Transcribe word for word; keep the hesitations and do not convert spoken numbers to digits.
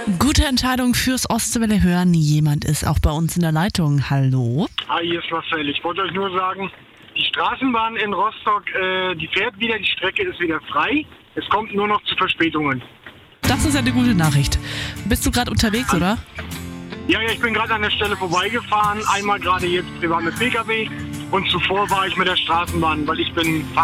Gute Entscheidung fürs Ostwelle hören. Jemand ist auch bei uns in der Leitung. Hallo? Ah, hier ist Marcel. Ich wollte euch nur sagen, die Straßenbahn in Rostock, äh, die fährt wieder, die Strecke ist wieder frei. Es kommt nur noch zu Verspätungen. Das ist ja eine gute Nachricht. Bist du gerade unterwegs, oder? Ja, ja, ich bin gerade an der Stelle vorbeigefahren. Einmal gerade jetzt privat mit P K W und zuvor war ich mit der Straßenbahn, weil ich bin